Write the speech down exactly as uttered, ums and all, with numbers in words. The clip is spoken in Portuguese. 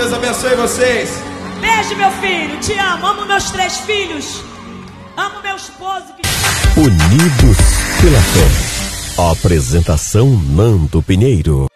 Deus abençoe vocês. Beijo, meu filho. Te amo. Amo meus três filhos. Amo meu esposo. Unidos pela fé. Apresentação Nando Pinheiro.